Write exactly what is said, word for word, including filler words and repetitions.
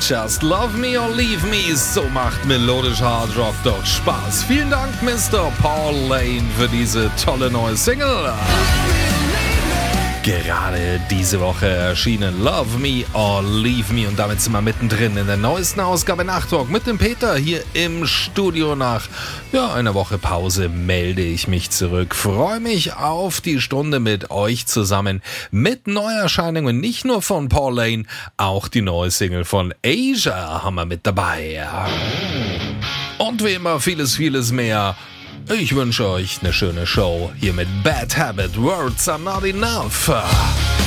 Just Love Me or Leave Me, so macht melodisch Hard Rock doch Spaß. Vielen Dank, Mister Paul Lane, für diese tolle neue Single. Gerade diese Woche erschienen Love Me or Leave Me und damit sind wir mittendrin in der neuesten Ausgabe Nachtalk mit dem Peter hier im Studio. Nach ja, einer Woche Pause melde ich mich zurück. Freue mich auf die Stunde mit euch zusammen mit Neuerscheinungen, nicht nur von Paul Lane, auch die neue Single von Asia haben wir mit dabei. Und wie immer vieles, vieles mehr. Ich wünsche euch eine schöne Show hier mit Bad Habit, Words Are Not Enough.